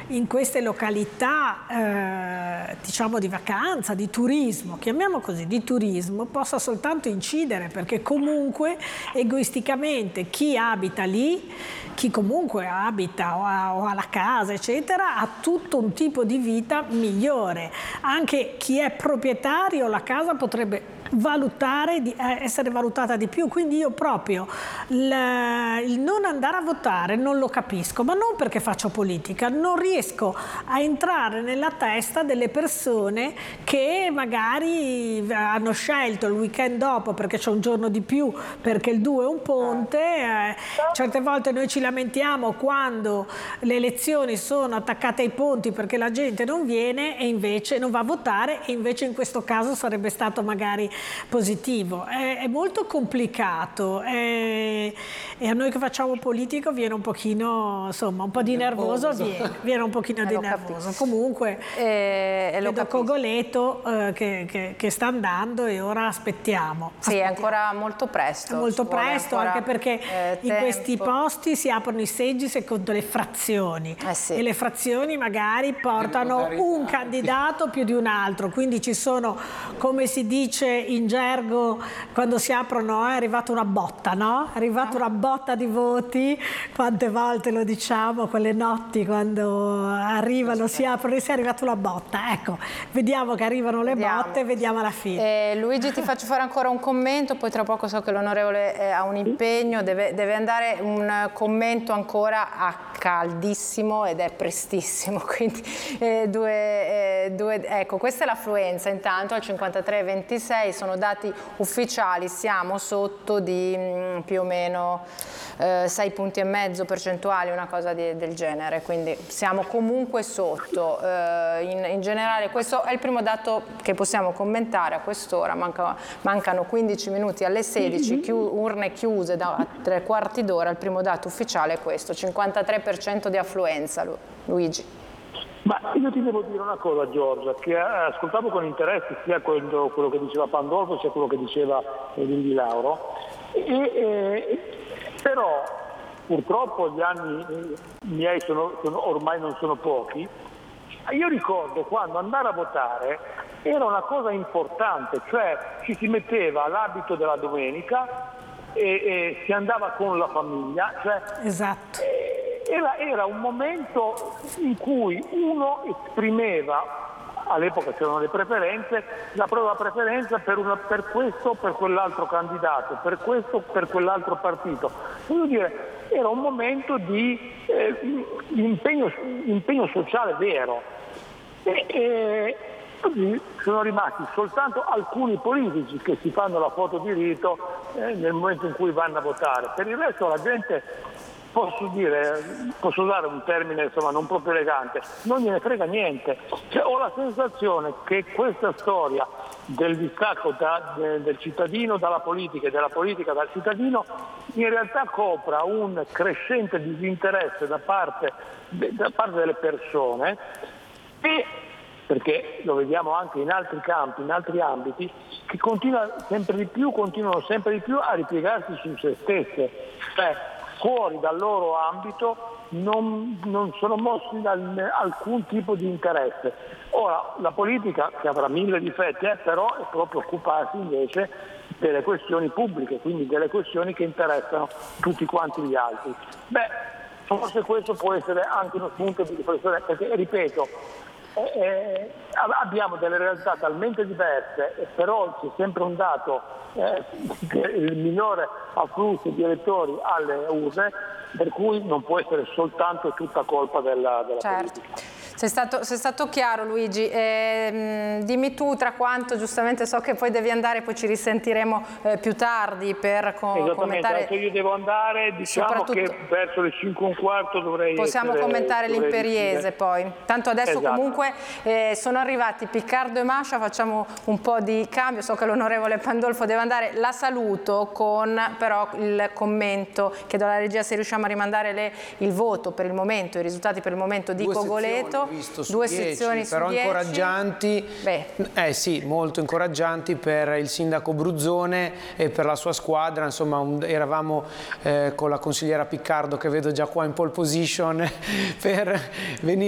in queste località diciamo di vacanza, di turismo, chiamiamo così, di turismo, possa soltanto incidere, perché comunque egoisticamente chi abita lì, chi comunque abita o ha la casa eccetera, ha tutto un tipo di vita migliore. Anche chi è proprietario, la casa potrebbe essere valutata di più, quindi io proprio il non andare a votare non lo capisco, ma non perché faccio politica, non riesco a entrare nella testa delle persone che magari hanno scelto il weekend dopo perché c'è un giorno di più, perché il 2 è un ponte. Certe volte noi ci lamentiamo quando le elezioni sono attaccate ai ponti perché la gente non viene e invece non va a votare, e invece in questo caso sarebbe stato magari positivo. È molto complicato e a noi che facciamo politico viene un pochino, insomma, un po' di nervoso, viene un pochino di nervoso. Comunque vedo Cogoleto che sta andando e ora aspettiamo. Sì, è ancora molto presto. È molto presto, anche perché in questi posti si aprono i seggi secondo le frazioni e le frazioni magari portano un candidato più di un altro, quindi ci sono, come si dice in gergo quando si aprono, è arrivata una botta, no? È arrivata una botta di voti, quante volte lo diciamo, quelle notti quando arrivano, si aprono e si è arrivata una botta. Ecco, vediamo che arrivano le botte e vediamo alla fine. Luigi, ti faccio fare ancora un commento, poi tra poco so che l'onorevole ha un impegno, deve andare un commento ancora a caldissimo ed è prestissimo, quindi ecco, questa è l'affluenza intanto al 53,26, sono dati ufficiali, siamo sotto di più o meno 6,5 punti percentuali, una cosa del genere, quindi siamo comunque sotto. In generale questo è il primo dato che possiamo commentare a quest'ora, mancano 15 minuti alle 16, urne chiuse da 3/4 d'ora, il primo dato ufficiale è questo, 53% di affluenza. Luigi. Ma io ti devo dire una cosa, Giorgia, che ascoltavo con interesse sia quello che diceva Pandolfo sia quello che diceva Di Lauro, però purtroppo gli anni miei ormai non sono pochi. Io ricordo quando andare a votare era una cosa importante, cioè ci si metteva l'abito della domenica e si andava con la famiglia, cioè, esatto. Era un momento in cui uno esprimeva, all'epoca c'erano le preferenze, la propria preferenza per questo o per quell'altro candidato, per questo o per quell'altro partito. Voglio dire, era un momento di impegno sociale vero. Così sono rimasti soltanto alcuni politici che si fanno la foto di rito nel momento in cui vanno a votare. Per il resto la gente, posso usare un termine insomma non proprio elegante, non gliene frega niente. Cioè, ho la sensazione che questa storia del distacco del cittadino dalla politica e della politica dal cittadino in realtà copra un crescente disinteresse da parte delle persone, e perché lo vediamo anche in altri campi, in altri ambiti, che continuano sempre di più a ripiegarsi su se stesse, cioè fuori dal loro ambito non sono mossi da alcun tipo di interesse. Ora, la politica, che avrà mille difetti, però è proprio occuparsi invece delle questioni pubbliche, quindi delle questioni che interessano tutti quanti gli altri. Forse questo può essere anche uno spunto di riflessione, perché, ripeto, abbiamo delle realtà talmente diverse, però c'è sempre un dato, il minore afflusso di elettori alle urne, per cui non può essere soltanto tutta colpa della politica. Sei stato chiaro, Luigi. Dimmi tu tra quanto, giustamente so che poi devi andare, poi ci risentiremo più tardi per commentare. Adesso io devo andare, diciamo che verso le 5:15 dovrei commentare l'Imperiese poi. Tanto adesso comunque sono arrivati Piccardo e Mascia, facciamo un po' di cambio, so che l'onorevole Pandolfo deve andare, la saluto con però il commento, chiedo alla regia se riusciamo a rimandare il voto per il momento, i risultati per il momento di Cogoleto. Due sezioni su 10, però incoraggianti, sì, molto incoraggianti per il sindaco Bruzzone e per la sua squadra. Insomma, eravamo con la consigliera Piccardo, che vedo già qua in pole position, per venire